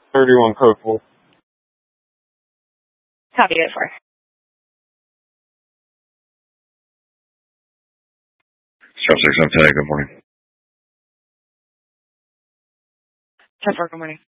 31 code 4. Copy it for. Shop 6 Lieutenant, good morning. 10-4, good morning.